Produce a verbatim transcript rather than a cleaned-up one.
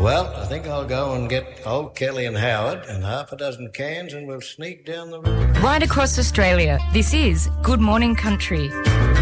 Well, I think I'll go and get old Kelly and Howard and half a dozen cans and we'll sneak down the road. Right across Australia, this is Good Morning Country.